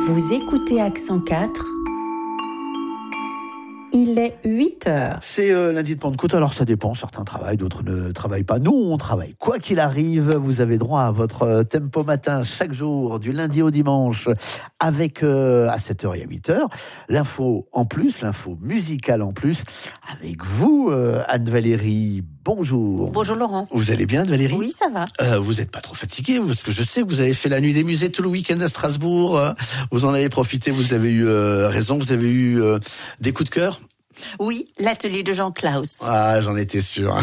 Vous écoutez Accent 4. Il est 8h. C'est lundi de Pentecôte, alors ça dépend, certains travaillent, d'autres ne travaillent pas. Nous, on travaille. Quoi qu'il arrive, vous avez droit à votre tempo matin chaque jour, du lundi au dimanche, avec à 7h et à 8h, l'info en plus, l'info musicale en plus, avec vous, Anne-Valérie. Bonjour. Bonjour Laurent. Vous allez bien, Valérie ? Oui, ça va. Vous n'êtes pas trop fatigué, parce que je sais que vous avez fait la nuit des musées tout le week-end à Strasbourg. Vous en avez profité, vous avez eu raison, vous avez eu des coups de cœur ? Oui, l'atelier de Jean Claus. Ah, j'en étais sûr.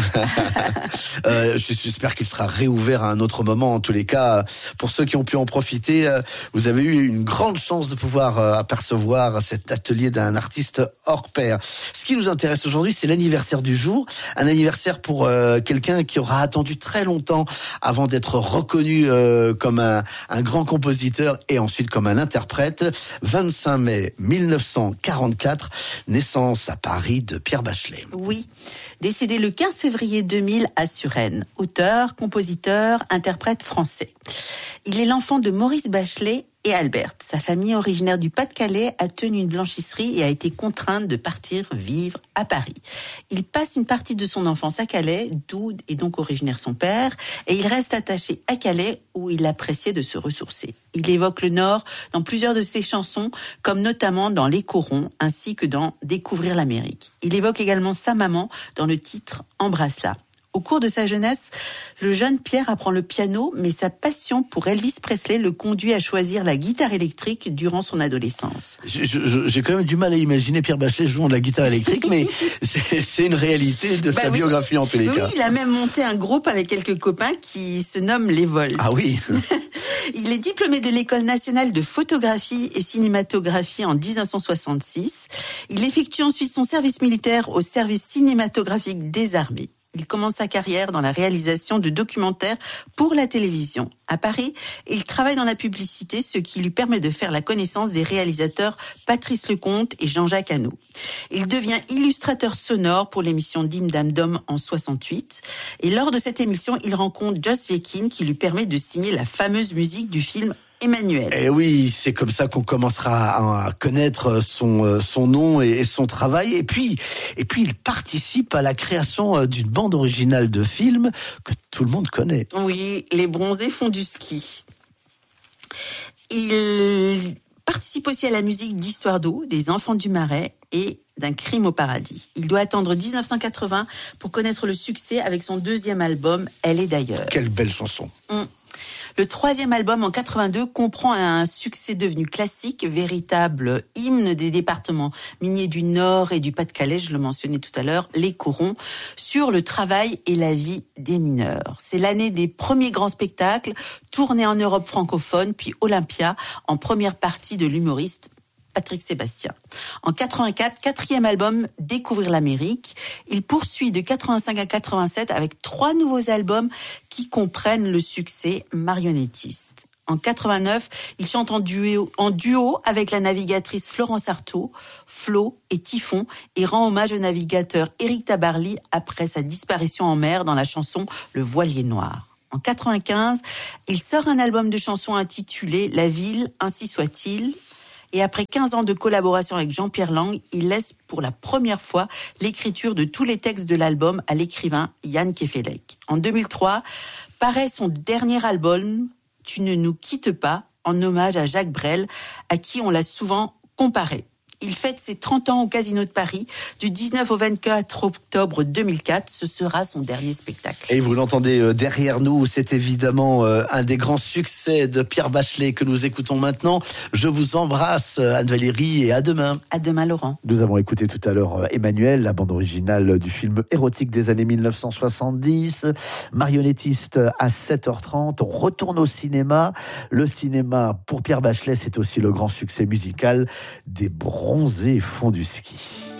J'espère qu'il sera réouvert à un autre moment. En tous les cas, pour ceux qui ont pu en profiter, vous avez eu une grande chance de pouvoir apercevoir cet atelier d'un artiste hors pair. Ce qui nous intéresse aujourd'hui, c'est l'anniversaire du jour. Un anniversaire pour quelqu'un qui aura attendu très longtemps avant d'être reconnu comme un grand compositeur et ensuite comme un interprète. 25 mai 1944, naissance à Paris de Pierre Bachelet. Oui, décédé le 15 février 2000 à Suresnes. Auteur, compositeur, interprète français. Il est l'enfant de Maurice Bachelet et Alberte. Sa famille, originaire du Pas-de-Calais, a tenu une blanchisserie et a été contrainte de partir vivre à Paris. Il passe une partie de son enfance à Calais, d'où est donc originaire son père, et il reste attaché à Calais où il appréciait de se ressourcer. Il évoque le Nord dans plusieurs de ses chansons, comme notamment dans Les Corons, ainsi que dans Découvrir l'Amérique. Il évoque également sa maman dans le titre Embrasse-la. Au cours de sa jeunesse, le jeune Pierre apprend le piano, mais sa passion pour Elvis Presley le conduit à choisir la guitare électrique durant son adolescence. J'ai quand même du mal à imaginer Pierre Bachelet jouant de la guitare électrique, mais c'est une réalité de sa biographie en tous les cas. Oui, il a même monté un groupe avec quelques copains qui se nomme Les Volts. Ah oui. Il est diplômé de l'École nationale de photographie et cinématographie en 1966. Il effectue ensuite son service militaire au service cinématographique des armées. Il commence sa carrière dans la réalisation de documentaires pour la télévision. À Paris, il travaille dans la publicité, ce qui lui permet de faire la connaissance des réalisateurs Patrice Lecomte et Jean-Jacques Hano. Il devient illustrateur sonore pour l'émission Dim Dam Dom en 68. Et lors de cette émission, il rencontre Joss Jekin qui lui permet de signer la fameuse musique du film Emmanuel. Et oui, c'est comme ça qu'on commencera à connaître son nom et son travail. Et puis, il participe à la création d'une bande originale de film que tout le monde connaît. Oui, Les Bronzés font du ski. Il participe aussi à la musique d'Histoire d'eau, des Enfants du Marais et d'un Crime au paradis. Il doit attendre 1980 pour connaître le succès avec son deuxième album, Elle est d'ailleurs. Quelle belle chanson. Le troisième album en 82 comprend un succès devenu classique, véritable hymne des départements miniers du Nord et du Pas-de-Calais, je le mentionnais tout à l'heure, Les Corons, sur le travail et la vie des mineurs. C'est l'année des premiers grands spectacles, tournés en Europe francophone, puis Olympia, en première partie de l'humoriste Patrick Sébastien. En 84, quatrième album, Découvrir l'Amérique. Il poursuit de 85 à 87 avec 3 nouveaux albums qui comprennent le succès marionnettiste. En 89, il chante en duo avec la navigatrice Florence Artaud, Flo et Typhon, et rend hommage au navigateur Éric Tabarly après sa disparition en mer dans la chanson Le Voilier Noir. En 95, il sort un album de chansons intitulé La ville, ainsi soit-il. Et après 15 ans de collaboration avec Jean-Pierre Lang, il laisse pour la première fois l'écriture de tous les textes de l'album à l'écrivain Yann Kefelec. En 2003, paraît son dernier album, Tu ne nous quittes pas, en hommage à Jacques Brel, à qui on l'a souvent comparé. Il fête ses 30 ans au Casino de Paris, du 19 au 24 octobre 2004. Ce sera son dernier spectacle. Et vous l'entendez derrière nous, c'est évidemment un des grands succès de Pierre Bachelet que nous écoutons maintenant. Je vous embrasse, Anne-Valérie, et à demain. À demain, Laurent. Nous avons écouté tout à l'heure Emmanuel, la bande originale du film érotique des années 1970. Marionnettiste à 7h30. On retourne au cinéma. Le cinéma, pour Pierre Bachelet, c'est aussi le grand succès musical des Bronzés font du ski.